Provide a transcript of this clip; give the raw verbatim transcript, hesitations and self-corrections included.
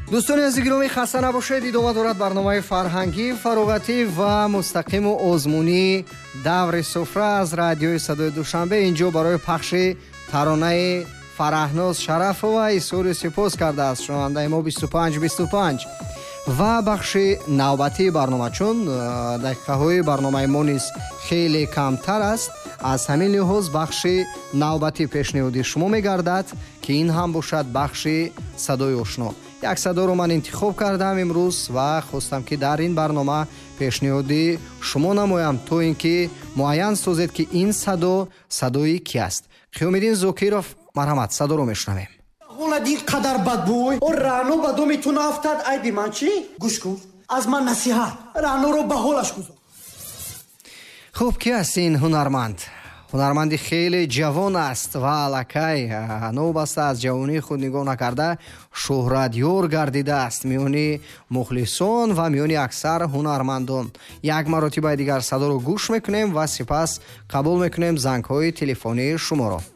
дӯстони азизи гиромӣ, хаста набошед. идома дорад барномаи фарҳангӣ, фароғатӣ ва мустақиму озмунӣ даври суфра аз радиои садои душанбе. инҷо барои пахши таронаи Фараҳноз Шарафова изҳори сипос кардааст шунавандаи мо бисту панҷ бисту панҷ ва бахши навбатии барнома, чун дақиқаҳои барномаи мо низ хеле камтар аст. аз ҳамин лиҳоз бахши навбатӣ пешниҳоди шумо мегардад ки ин ҳам бошад бахши садои ошно. як садоро ман интихоб кардам имрӯз ва хостам ки дар ин барнома пешниҳоди шумо намоям, то ин ки муайян созед ки ин садо садои кӣ аст. Қиёмиддин Зокиров, марҳамат, садоро мешунавем. ҳолад ин қадар бадбӯй раъно ба доми ту нафтад. айби ман чӣ? гӯш кун, аз ман насиҳат, раъноро ба ҳолаш гузор. хуб, кӣ аст ин ҳунарманд? ҳунарманди хеле ҷавон аст ва аллакай новбаста аз ҷавонии худ нигоҳ накарда шӯҳратёр гардидааст миёни мухлисон ва миёни аксар ҳунармандон. як маротибаи дигар садоро гӯш мекунем ва сипас қабул мекунем зангҳои телефонии шуморо.